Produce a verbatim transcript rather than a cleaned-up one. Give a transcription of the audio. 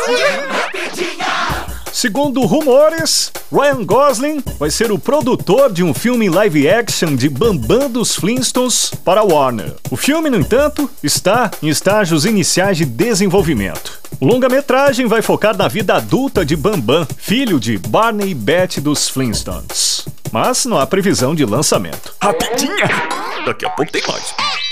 Segundo rumores, Ryan Gosling vai ser o produtor de um filme em live action de Bambam dos Flintstones para a Warner. O filme, no entanto, está em estágios iniciais de desenvolvimento. O longa-metragem vai focar na vida adulta de Bambam, filho de Barney e Beth dos Flintstones. Mas não há previsão de lançamento. Rapidinha! Daqui a pouco tem mais.